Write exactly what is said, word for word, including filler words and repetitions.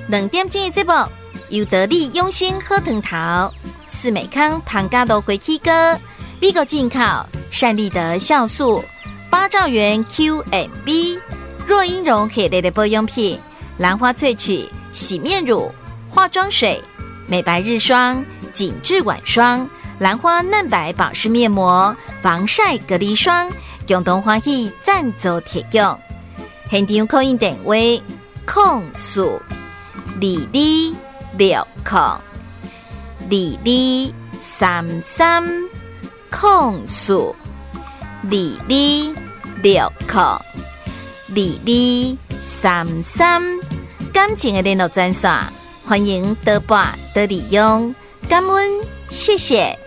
两点钟的节目由得力用心喝藤桃、四美康庞嘎罗回气哥、美国进口善利德酵素、八兆元 Q M B、若英绒系列的保养品、兰花萃取洗面乳、化妆水、美白日霜、紧致晚霜、兰花嫩白保湿面膜、防晒隔离霜，共同欢喜赞助提供。现场扣印电话：空数二二六空二二三三空数二二六空二二三三。感情的联络专线，欢迎多拨多利用，感恩，谢谢。